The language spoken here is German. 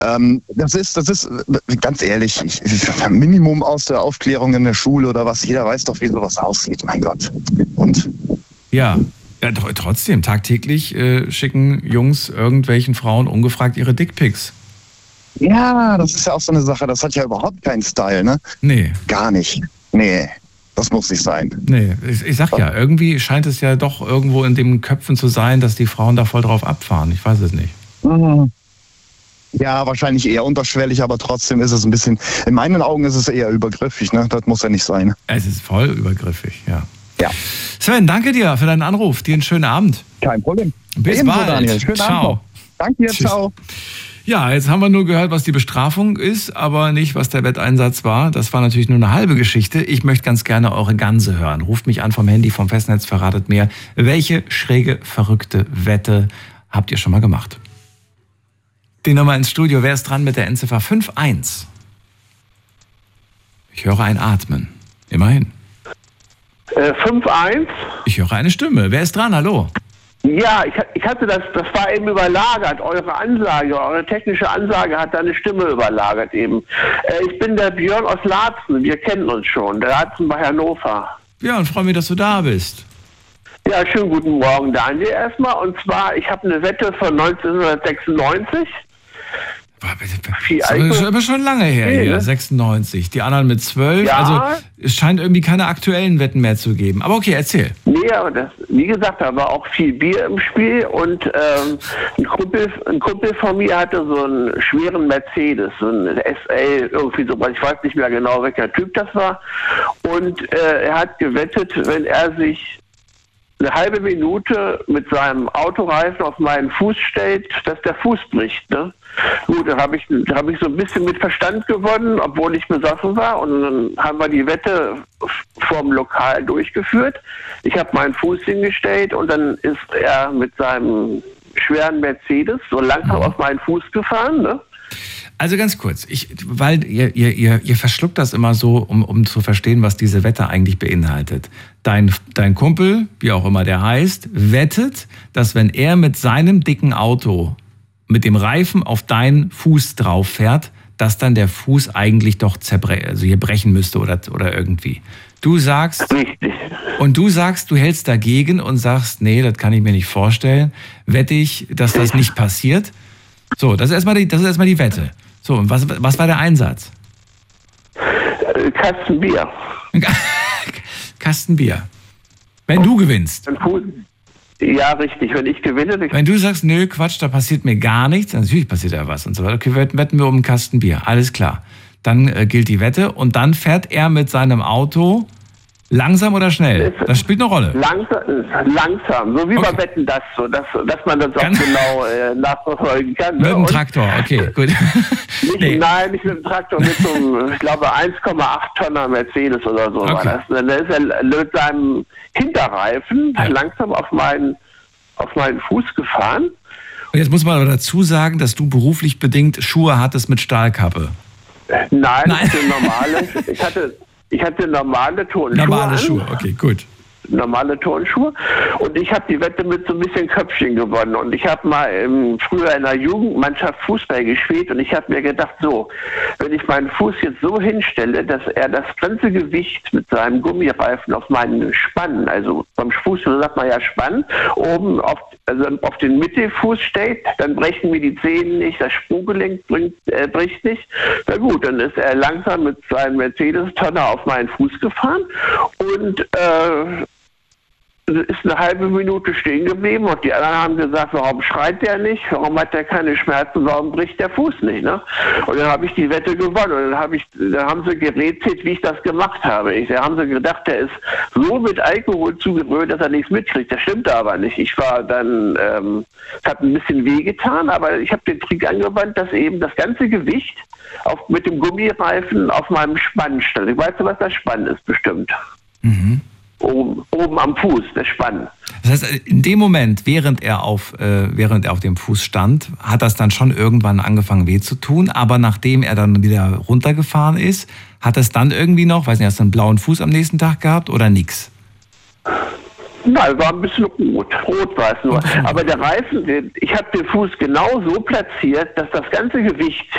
Das ist ganz ehrlich, Minimum aus der Aufklärung in der Schule oder was. Jeder weiß doch, wie sowas aussieht, mein Gott. Und? Ja, trotzdem, tagtäglich schicken Jungs irgendwelchen Frauen ungefragt ihre Dickpics. Ja, das ist ja auch so eine Sache, das hat ja überhaupt keinen Style, ne? Nee. Gar nicht. Nee, das muss nicht sein. Nee, ich sag ja, irgendwie scheint es ja doch irgendwo in den Köpfen zu sein, dass die Frauen da voll drauf abfahren. Ich weiß es nicht. Ja, wahrscheinlich eher unterschwellig, aber trotzdem ist es ein bisschen, in meinen Augen ist es eher übergriffig, ne? Das muss ja nicht sein. Es ist voll übergriffig, ja. Ja. Sven, danke dir für deinen Anruf. Dir einen schönen Abend. Kein Problem. Bis Ebenso, bald. Daniel. Schönen Ciao. Abend. Danke dir, ciao. Ja, jetzt haben wir nur gehört, was die Bestrafung ist, aber nicht, was der Wetteinsatz war. Das war natürlich nur eine halbe Geschichte. Ich möchte ganz gerne eure Ganze hören. Ruft mich an vom Handy, vom Festnetz, verratet mir, welche schräge, verrückte Wette habt ihr schon mal gemacht? Die Nummer ins Studio. Wer ist dran mit der Endziffer 51? Ich höre ein Atmen. Immerhin. 5-1. Ich höre eine Stimme. Wer ist dran? Hallo. Ja, ich hatte das war eben überlagert. Eure Ansage, eure technische Ansage hat deine Stimme überlagert eben. Ich bin der Björn aus Laatzen. Wir kennen uns schon. Der Laatzen bei Hannover. Ja, und freue mich, dass du da bist. Ja, schönen guten Morgen, Daniel, erstmal. Und zwar, ich habe eine Wette von 1996. Das ist aber schon lange her hier, 96. Die anderen mit 12. Ja. Also es scheint irgendwie keine aktuellen Wetten mehr zu geben. Aber okay, erzähl. Nee, aber wie gesagt, da war auch viel Bier im Spiel und ein Kumpel von mir hatte so einen schweren Mercedes, so einen SL, irgendwie so, ich weiß nicht mehr genau, welcher Typ das war. Und er hat gewettet, wenn er sich eine halbe Minute mit seinem Autoreifen auf meinen Fuß stellt, dass der Fuß bricht, ne? Gut, da habe ich so ein bisschen mit Verstand gewonnen, obwohl ich besoffen war. Und dann haben wir die Wette vorm Lokal durchgeführt. Ich habe meinen Fuß hingestellt und dann ist er mit seinem schweren Mercedes so langsam auf meinen Fuß gefahren, ne? Also ganz kurz, weil ihr verschluckt das immer so, um zu verstehen, was diese Wette eigentlich beinhaltet. Dein Kumpel, wie auch immer der heißt, wettet, dass wenn er mit seinem dicken Auto mit dem Reifen auf deinen Fuß drauf fährt, dass dann der Fuß eigentlich doch hier brechen müsste oder irgendwie. Du sagst, Richtig. Und du sagst, du hältst dagegen und sagst, nee, das kann ich mir nicht vorstellen. Wette ich, dass das nicht passiert. So, das ist erstmal die Wette. So, und was war der Einsatz? Kasten Bier. Kasten Bier. Wenn du gewinnst. Ja, richtig. Wenn ich gewinne. Wenn du sagst, nö, Quatsch, da passiert mir gar nichts, natürlich passiert ja was und so weiter. Okay, wetten wir um einen Kasten Bier. Alles klar. Dann gilt die Wette und dann fährt er mit seinem Auto langsam oder schnell? Das spielt eine Rolle. Langsam. So wie bei Wetten das, so, dass man das auch genau nachverfolgen kann. Mit dem Traktor, okay, gut. Nein, nicht mit dem Traktor, mit so einem, ich glaube, 1,8 Tonner Mercedes oder so. Okay. War das. Dann ist er mit seinem Hinterreifen langsam auf meinen Fuß gefahren. Und jetzt muss man aber dazu sagen, dass du beruflich bedingt Schuhe hattest mit Stahlkappe. Nein. Ich hatte normale Turnschuhe. Normale Schuhe, okay, gut. Normale Turnschuhe. Und ich habe die Wette mit so ein bisschen Köpfchen gewonnen. Und ich habe mal früher in der Jugendmannschaft Fußball gespielt und ich habe mir gedacht, so, wenn ich meinen Fuß jetzt so hinstelle, dass er das ganze Gewicht mit seinem Gummireifen auf meinen Spann, also beim Fuß sagt man ja Spann, oben auf den Mittelfuß stellt, dann brechen mir die Zehen nicht, das Sprunggelenk bricht nicht. Na gut, dann ist er langsam mit seinem Mercedes-Tonner auf meinen Fuß gefahren und ist eine halbe Minute stehen geblieben und die anderen haben gesagt, warum schreit der nicht, warum hat der keine Schmerzen, warum bricht der Fuß nicht, ne? Und dann habe ich die Wette gewonnen und dann haben sie gerätselt, wie ich das gemacht habe. Da haben sie gedacht, der ist so mit Alkohol zugerührt, dass er nichts mitkriegt. Das stimmte aber nicht. Ich war dann, es hat ein bisschen wehgetan, aber ich habe den Trick angewandt, dass eben das ganze Gewicht mit dem Gummireifen auf meinem Spann stand. Weißt du, was das Spann ist, bestimmt? Mhm. Oben am Fuß, der Spann. Das heißt, in dem Moment, während er auf dem Fuß stand, hat das dann schon irgendwann angefangen weh zu tun. Aber nachdem er dann wieder runtergefahren ist, hat es dann irgendwie noch, weiß nicht, hast du einen blauen Fuß am nächsten Tag gehabt oder nix? Nein, war ein bisschen rot. Rot war es nur. Aber der Reifen, ich habe den Fuß genau so platziert, dass das ganze Gewicht